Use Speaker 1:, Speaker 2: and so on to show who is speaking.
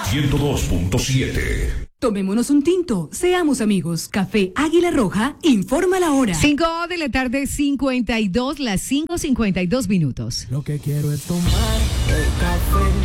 Speaker 1: 102.7.
Speaker 2: Tomémonos un tinto, seamos amigos. Café Águila Roja informa la hora.
Speaker 3: 5 de la tarde, 52, las 5:52 minutos.
Speaker 4: Lo que quiero es tomar el café